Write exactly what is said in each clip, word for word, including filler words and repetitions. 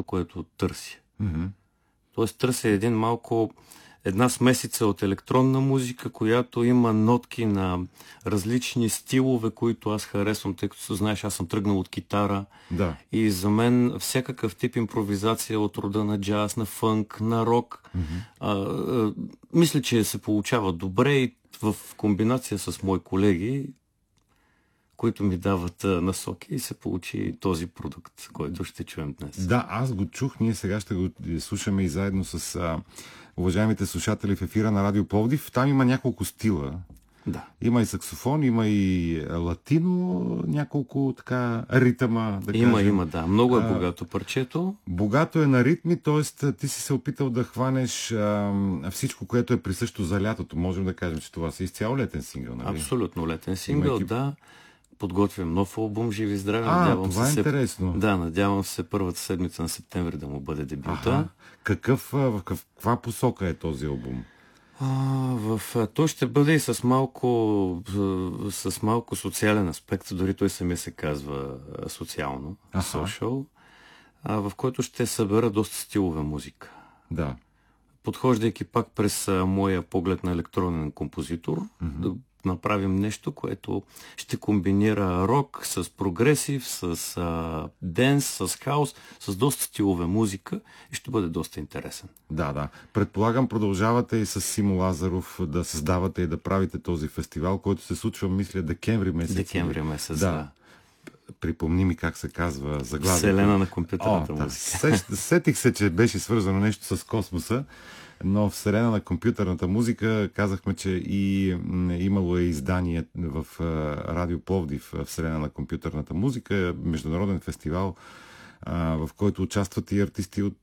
което търся. Mm-hmm. Тоест търся един малко, една смесица от електронна музика, която има нотки на различни стилове, които аз харесвам, тъй като знаеш, аз съм тръгнал от китара. Да. И за мен всякакъв тип импровизация от рода на джаз, на фънк, на рок, Mm-hmm. а, а, мисля, че се получава добре и в комбинация с мои колеги, които ми дават а, насоки, и се получи този продукт, който ще чуем днес. Да, аз го чух. Ние сега ще го слушаме и заедно с а, уважаемите слушатели в ефира на Радио Пловдив. Там има няколко стила. Да. Има и саксофон, има и латино, няколко така ритъма, да Има, кажем. има, да. Много е богато парчето. Богато е на ритми, т.е. ти си се опитал да хванеш а, всичко, което е присъщо за лятото. Можем да кажем, че това си изцяло летен сингъл, нали? Абсолютно летен сингъл, Имайки... да. Подготвям нов албум, живи и здрави. А, надявам това се е интересно. Се... Да, надявам се първата седмица на септември да му бъде дебюта. Аха. Какъв, в каква посока е този албум? А, в, той ще бъде и с малко, с малко социален аспект, дори той самия се казва социално, social, а, в който ще събера доста стилове музика. Да. Подхождайки пак през а, моя поглед на електронен композитор, mm-hmm. да направим нещо, което ще комбинира рок с прогресив, с а, денс, с хаус, с доста стилове музика и ще бъде доста интересен. Да, да. Предполагам, продължавате и с Симо Лазаров да създавате и да правите този фестивал, който се случва, мисля, декември месец. Декември месец, да. да. Припомни ми как се казва заглавието. Вселена на компютърната О, музика. Да, сетих се, че беше свързано нещо с космоса, но Вселена на компютърната музика, казахме, че и имало е издание в Радио Пловдив, Вселена на компютърната музика, международен фестивал, в който участват и артисти от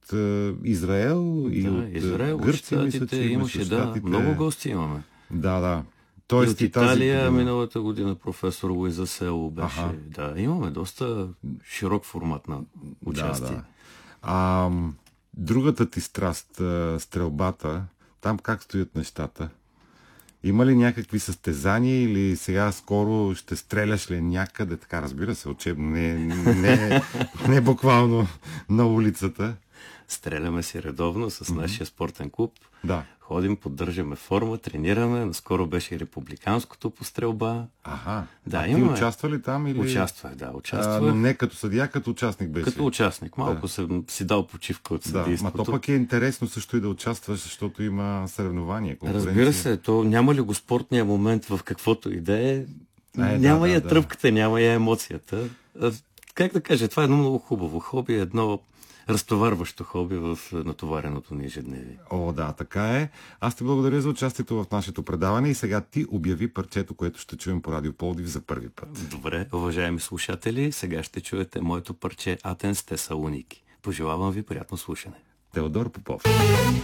Израел и да, от Израел, Гърция. Мисля, че имаше, да, много гости имаме. Да, да. Тоест, и от Италия тази... миналата година професор Луиза Село беше. Ага. Да, имаме доста широк формат на участие. Да, да. А, другата ти страст, стрелбата, там как стоят нещата? Има ли някакви състезания или сега скоро ще стреляш ли някъде? Така, разбира се, учебно, не, не, не буквално на улицата. Стреляме си редовно с mm-hmm. нашия спортен клуб. Да. Ходим, поддържаме форма, тренираме. Наскоро беше и републиканското по стрелба. Аха. Да, а имаме... ти участва ли там? Или... Участвах, да, участвах. А, но не като съдия, като участник беше. Като участник. Малко да. съм си дал почивка от съдийството. Да, ма то пък е интересно също и да участваш, защото има съревнования, конкуренция. Разбира се, то няма ли го спортния момент в каквото и да е, е няма да, я да, тръпката, да. няма я емоцията. Как да кажа, това е едно много хубаво хоби, едно разтоварващо хоби в натовареното ни ежедневие. О, да, така е. Аз ти благодаря за участието в нашето предаване и сега ти обяви парчето, което ще чуем по Радио Пловдив за първи път. Добре, уважаеми слушатели, сега ще чуете моето парче Атенс Тесалоники. Пожелавам ви приятно слушане. Теодор Попов.